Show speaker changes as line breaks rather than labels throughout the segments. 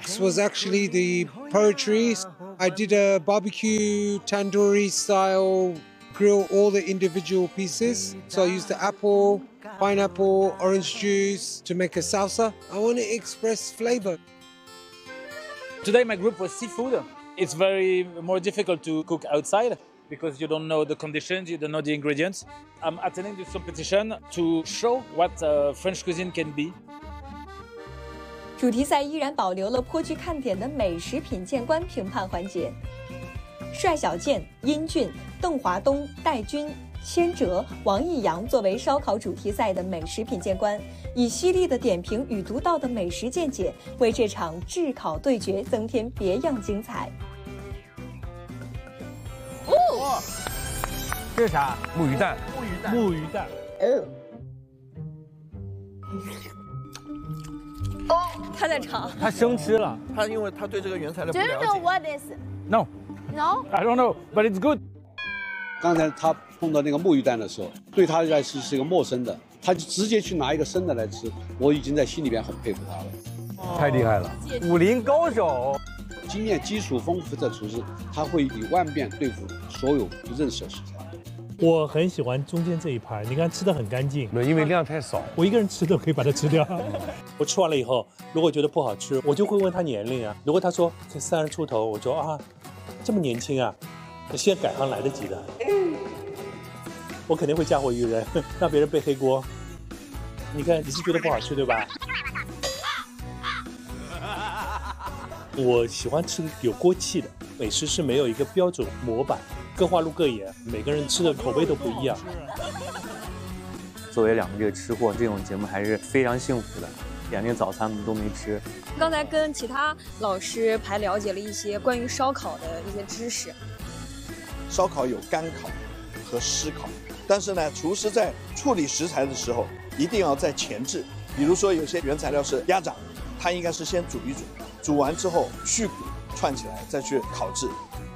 Next was actually the poetry. I did a barbecue tandoori style grill all the individual pieces. So I used the apple, pineapple, orange juice to make a salsa. I want to express flavor.
Today my group was seafood. It's very more difficult to cook outside because you don't know the conditions, you don't know the ingredients. I'm attending this competition to show what French cuisine can be.
主题赛依然保留了颇具看点的美食品鉴官评判环节。帅小健、殷俊、邓华东、戴军、千哲、王艺阳作为烧烤主题赛的美食品鉴官，以犀利的点评与独到的美食见解，为这场炙烤对决增添别样精彩。
哦，这是啥？
木鱼蛋。
木鱼蛋。
他在尝，
他生吃了。
他因为他对这个原材料不
Do
了
you
解。
know what is?
No.
No?
I don't know, but it's good.
刚才他碰到那个木鱼蛋的时候，对他来说是一个陌生的，他就直接去拿一个生的来吃，我已经在心里边很佩服他了。
太厉害了，
武林高手，
经验基础丰富的厨师，他会以万变对付所有不认识的食材。
我很喜欢中间这一盘，你看吃的很干净，
因为量太少，
我一个人吃都可以把它吃掉。我吃完了以后，如果觉得不好吃，我就会问他年龄啊。如果他说才30出头，我说啊，这么年轻啊，现在改行来得及的。我肯定会嫁祸于人，让别人背黑锅。你看，你是觉得不好吃对吧？我喜欢吃有锅气的美食，是没有一个标准模板，各花入各眼，每个人吃的口味都不一样。
作为2个月吃货，这种节目还是非常幸福的。2天早餐都没吃。
刚才跟其他老师还了解了一些关于烧烤的一些知识。
烧烤有干烤和湿烤，但是呢，厨师在处理食材的时候一定要在前置。比如说有些原材料是鸭掌，它应该是先煮一煮，煮完之后去骨串起来再去烤制。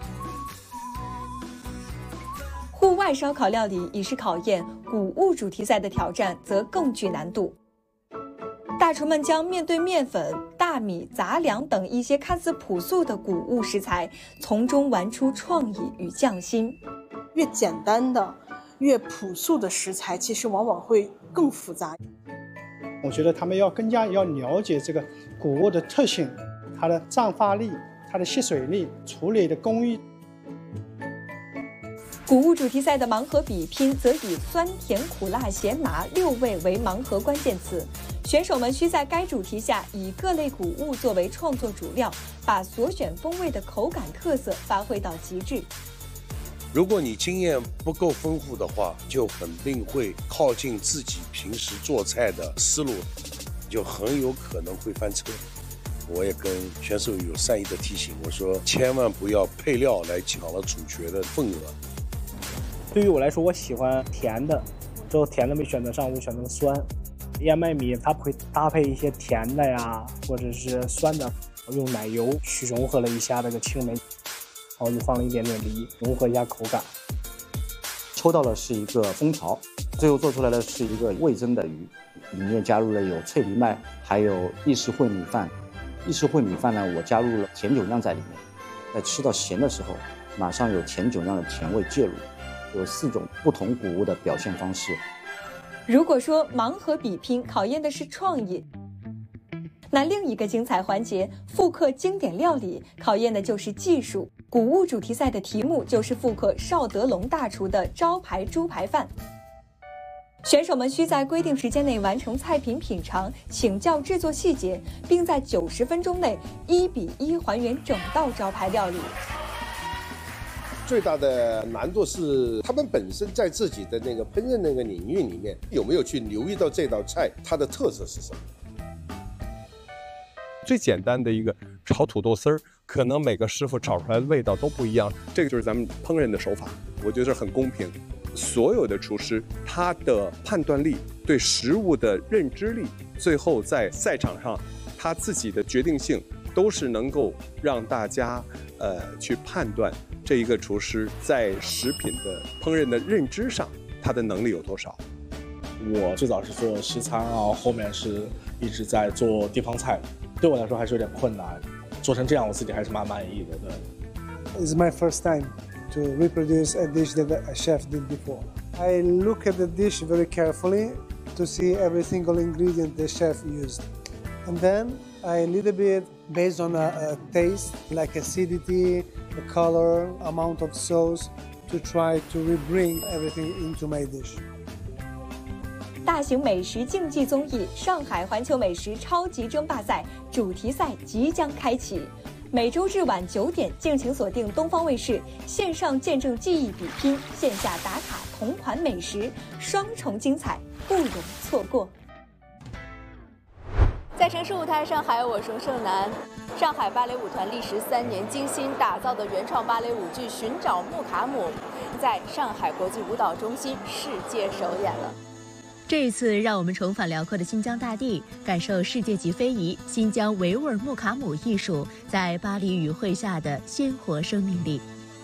户外烧烤料理已是考验，谷物主题赛的挑战则更具难度。大厨们将面对面粉、大米、杂粮等一些看似朴素的谷物食材，从中玩出创意与匠心。
越简单的、越朴素的食材，其实往往会更复杂。
我觉得他们要更加要了解这个谷物的特性，它的胀发力、它的吸水力、处理的工艺。
谷物主题赛的盲盒比拼则以酸甜苦辣咸麻6味为盲盒关键词，选手们需在该主题下以各类谷物作为创作主料，把所选风味的口感特色发挥到极致。
如果你经验不够丰富的话，就肯定会靠近自己平时做菜的思路，就很有可能会翻车。我也跟选手有善意的提醒，我说千万不要配料来抢了主角的份额。
对于我来说，我喜欢甜的，之后甜的没选择上，我选择酸。燕麦米它会搭配一些甜的呀，或者是酸的，用奶油去融合了一下那个青梅，然后又放了一点点梨，融合一下口感。
抽到的是一个蜂巢，最后做出来的是一个味增的鱼，里面加入了有脆藜麦，还有意式烩米饭。意式烩米饭呢，我加入了甜酒酿在里面，在吃到咸的时候，马上有甜酒酿的甜味介入。有4种不同谷物的表现方式。
如果说盲盒比拼考验的是创意，那另一个精彩环节复刻经典料理考验的就是技术。谷物主题赛的题目就是复刻邵德龙大厨的招牌猪排饭。选手们需在规定时间内完成菜品品尝、请教制作细节，并在90分钟内1比1还原整道招牌料理。
最大的难度是他们本身在自己的那个烹饪那个领域里面有没有去留意到这道菜它的特色是什么。
最简单的一个炒土豆丝儿，可能每个师傅炒出来的味道都不一样，这个就是咱们烹饪的手法，我觉得很公平。所有的厨师他的判断力、对食物的认知力，最后在赛场上他自己的决定性，都是能够让大家去判断这一个厨师在食品的烹饪的认知上，他的能力有多少。
我最早是做西餐啊，后面是一直在做地方菜，对我来说还是有点困难。 做成这样，我自己还是蛮满意的。对。
It's my first time to reproduce a dish that a chef did before. I look at the dish very carefully to see every single ingredient the chef used. And then I a little bit based on a taste, like acidity, the color, amount of sauce, to try to rebring everything into my dish.
大型美食竞技综艺《上海环球美食超级争霸赛》主题赛即将开启。每周日晚9点，敬请锁定东方卫视，线上见证技艺比拼，线下打卡同款美食，双重精彩，不容错过。
在城市舞台上海，我是盛楠。上海芭蕾舞团历时3年精心打造的原创芭蕾舞剧《寻找穆卡姆》，在上海国际舞蹈中心世界首演了。
这一次，让我们重返辽阔的新疆大地，感受世界级非遗新疆维吾尔穆卡姆艺术在巴黎语汇下的鲜活生命力。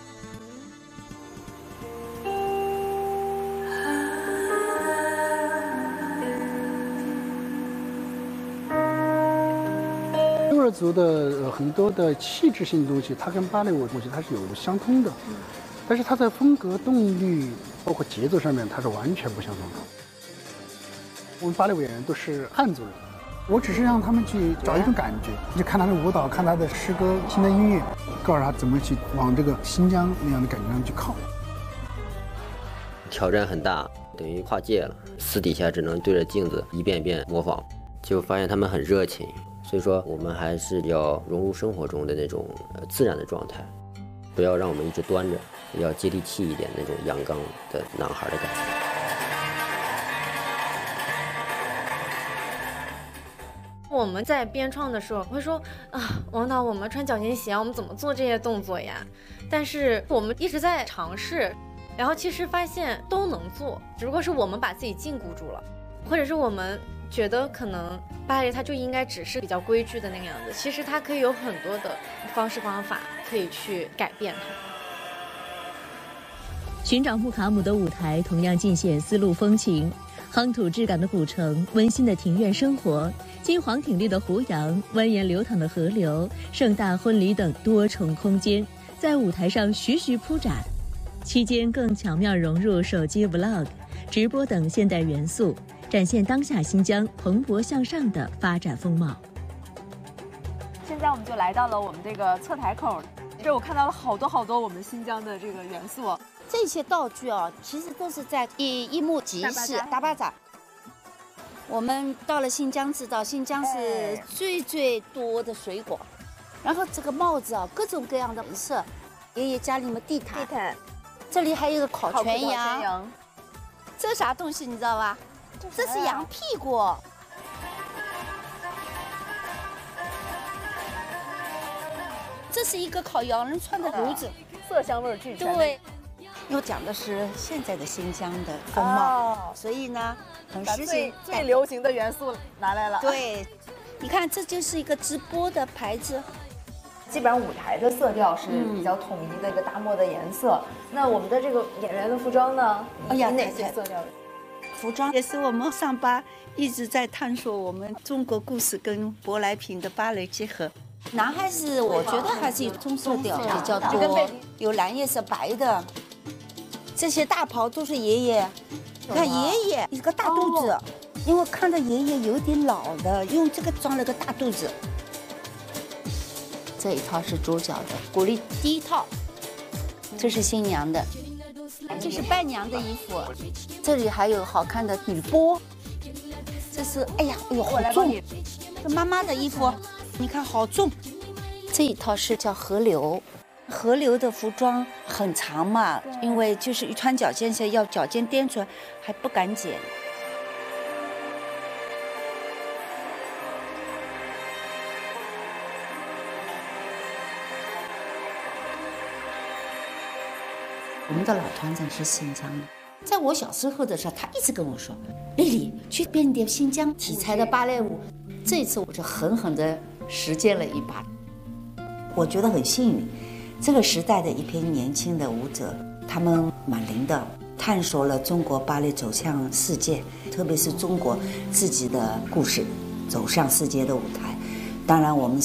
维吾尔族的很多的气质性的东西，它跟芭蕾舞的东西它是有相通的，但是它在风格、动力，包括节奏上面，它是完全不相同的。我们芭蕾舞演员都是汉族人，我只是让他们去找一种感觉，就看他的舞蹈，看他的诗歌、听他音乐，告诉他怎么去往这个新疆那样的感觉上去靠。
挑战很大，等于跨界了，私底下只能对着镜子一遍一遍模仿，就发现他们很热情，所以说我们还是要融入生活中的那种自然的状态，不要让我们一直端着，要接地气一点那种阳刚的男孩的感觉。
我们在编创的时候会说啊，王导，我们穿脚尖鞋，我们怎么做这些动作呀？但是我们一直在尝试，然后其实发现都能做，只不过是我们把自己禁锢住了，或者是我们觉得可能芭蕾它就应该只是比较规矩的那个样子，其实它可以有很多的方式方法可以去改变它。
寻找穆卡姆的舞台同样尽显丝路风情，夯土质感的古城，温馨的庭院生活，金黄挺立的湖洋，蜿蜒流淌的河流，盛大婚礼等多重空间在舞台上徐徐铺展，期间更巧妙融入手机 vlog、直播等现代元素，展现当下新疆蓬勃向上的发展风貌。
现在我们就来到了我们这个侧台口，这我看到了好多我们新疆的这个元素。
这些道具啊，其实都是在一幕集市大巴掌。我们到了新疆，知道新疆是最多的水果，然后这个帽子啊，各种各样的颜色。爷爷家里面地毯，这里还有个烤全羊。这啥东西你知道吧？这是羊屁股。这是一个烤羊肉串的炉子，
色香味俱全。
对。又讲的是现在的新疆的风貌，所以呢，很时兴，
最流行的元素拿来了。
对，你看，这就是一个直播的牌子。
基本上舞台的色调是比较统一的一个大漠的颜色。那我们的这个演员的服装呢？以哪些色调？
服装也是我们上巴一直在探索我们中国故事跟舶来品的芭蕾结合。男孩子我觉得还是有棕色调比较多，有蓝叶色、白的。这些大袍都是爷爷，你看爷爷一个大肚子，因为看到爷爷有点老的，用这个装了个大肚子。这一套是主角的古丽第一套，这是新娘的，这是伴娘的衣服，这里还有好看的女波，这是哎呦好重，这妈妈的衣服，你看好重。这一套是叫河流。河流的服装很长嘛，因为就是一穿脚尖鞋要脚尖颠出来，还不敢剪。我们的老团长是新疆的，在我小时候的时候，他一直跟我说：“丽丽，去编点新疆题材的芭蕾舞。”这一次我就狠狠地实践了一把，我觉得很幸运。这个时代的一批年轻的舞者，他们蛮灵的，探索了中国芭蕾走向世界，特别是中国自己的故事走向世界的舞台。当然，我们